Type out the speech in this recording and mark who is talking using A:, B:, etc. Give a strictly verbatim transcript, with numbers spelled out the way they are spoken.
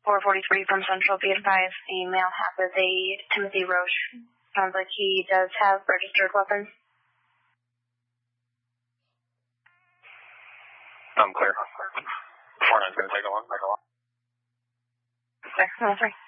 A: four forty-three from Central, be advised the male half is a Timothy Roche. Sounds like he does have registered weapons.
B: I'm clear. four nine's going to take a long, take a long.
A: Clear, one oh three.